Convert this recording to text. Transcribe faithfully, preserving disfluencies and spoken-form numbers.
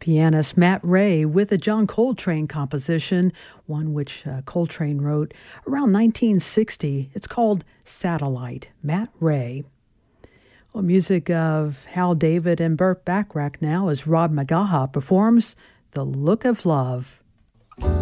Pianist Matt Ray with a John Coltrane composition, one which uh, Coltrane wrote around nineteen sixty. It's called Satellite. Matt Ray. Well, music of Hal David and Burt Bacharach now as Rod McGaha performs The Look of Love.